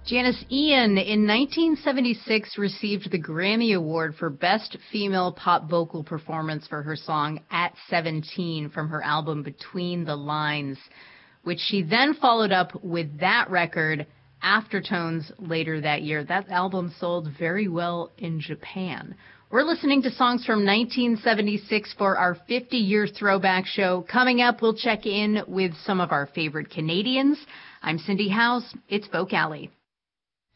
Janis Ian in 1976 received the Grammy Award for Best Female Pop Vocal Performance for her song At 17 from her album Between the Lines, which she then followed up with that record, Aftertones, later that year. That album sold very well in Japan. We're listening to songs from 1976 for our 50-year throwback show. Coming up, we'll check in with some of our favorite Canadians. I'm Cindy House. It's Folk Alley.